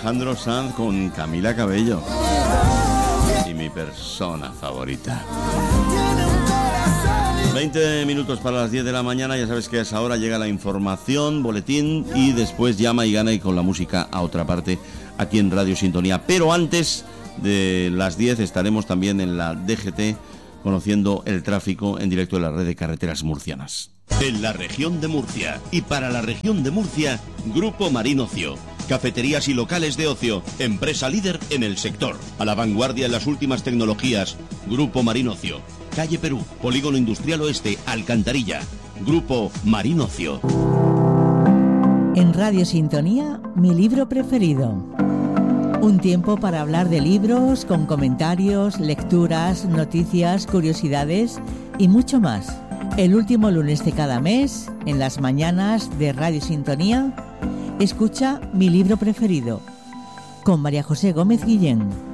Alejandro Sanz con Camila Cabello. Y mi persona favorita. 20 minutos para las 10 de la mañana. Ya sabes que a esa hora llega la información, boletín, y después llama y gana y con la música a otra parte aquí en Radio Sintonía. Pero antes de las 10 estaremos también en la DGT conociendo el tráfico en directo de la red de carreteras murcianas. En la región de Murcia y para la región de Murcia, Grupo Marín Ocio. Cafeterías y locales de ocio, empresa líder en el sector. A la vanguardia en las últimas tecnologías, Grupo Marín Ocio. Calle Perú, Polígono Industrial Oeste, Alcantarilla. Grupo Marín Ocio. En Radio Sintonía, mi libro preferido. Un tiempo para hablar de libros, con comentarios, lecturas, noticias, curiosidades y mucho más. El último lunes de cada mes, en las mañanas de Radio Sintonía, escucha Mi libro preferido, con María José Gómez Guillén.